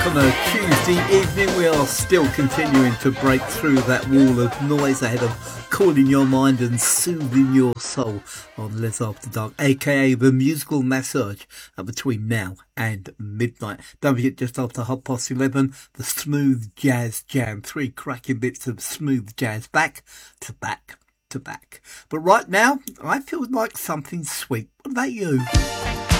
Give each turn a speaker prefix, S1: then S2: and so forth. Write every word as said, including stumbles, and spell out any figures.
S1: On a Tuesday evening, we are still continuing to break through that wall of noise ahead of cooling your mind and soothing your soul on Les After Dark, aka the musical massage uh, between now and midnight. Don't forget, just after half past eleven, the Smooth Jazz Jam. Three cracking bits of smooth jazz back to back to back. But right now, I feel like something sweet. What about you?